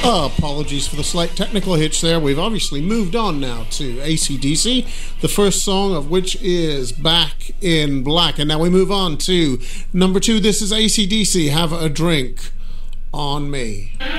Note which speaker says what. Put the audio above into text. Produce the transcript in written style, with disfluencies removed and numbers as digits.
Speaker 1: Apologies for the slight technical hitch there. We've obviously moved on now to AC/DC, the first song of which is Back in Black. And now we move on to number 2. This is AC/DC, Have a Drink on Me.